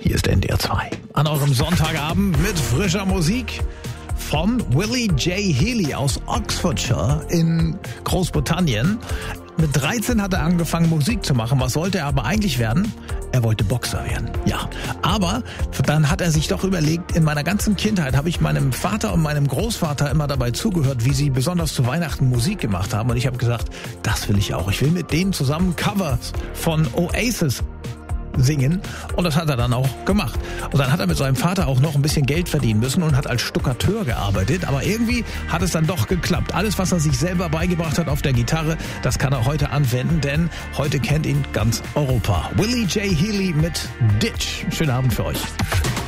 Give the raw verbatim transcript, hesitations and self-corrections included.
Hier ist N D R zwei. An eurem Sonntagabend mit frischer Musik von Willie J. Healy aus Oxfordshire in Großbritannien. Mit dreizehn hat er angefangen, Musik zu machen. Was wollte er aber eigentlich werden? Er wollte Boxer werden, ja. Aber dann hat er sich doch überlegt, in meiner ganzen Kindheit habe ich meinem Vater und meinem Großvater immer dabei zugehört, wie sie besonders zu Weihnachten Musik gemacht haben. Und ich habe gesagt, das will ich auch. Ich will mit denen zusammen Covers von Oasis singen, und das hat er dann auch gemacht. Und dann hat er mit seinem Vater auch noch ein bisschen Geld verdienen müssen und hat als Stuckateur gearbeitet, aber irgendwie hat es dann doch geklappt. Alles, was er sich selber beigebracht hat auf der Gitarre, das kann er heute anwenden, denn heute kennt ihn ganz Europa. Willie J. Healy mit Ditch. Schönen Abend für euch.